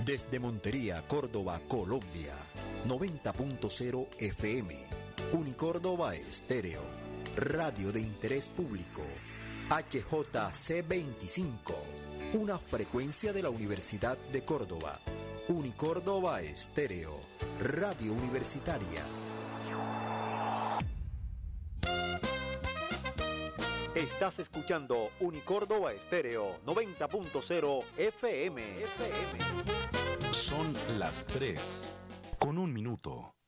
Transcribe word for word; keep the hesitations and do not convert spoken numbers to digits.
Desde Montería, Córdoba, Colombia, noventa punto cero F M. Unicórdoba Estéreo, radio de interés público. H J C veinticinco, una frecuencia de la Universidad de Córdoba. Unicórdoba Estéreo, radio universitaria. Estás escuchando Unicórdoba Estéreo noventa punto cero F M. F M. Son las tres, con un minuto.